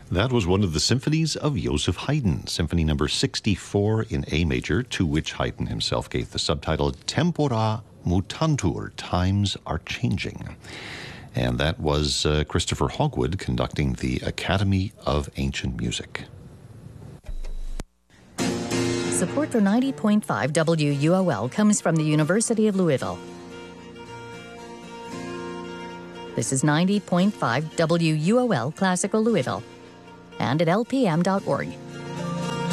That was one of the symphonies of Joseph Haydn, Symphony number 64 in A major, to which Haydn himself gave the subtitle Tempora Mutantur, Times Are Changing. And that was Christopher Hogwood conducting the Academy of Ancient Music. Support for 90.5 WUOL comes from the University of Louisville. This is 90.5 WUOL Classical Louisville and at lpm.org.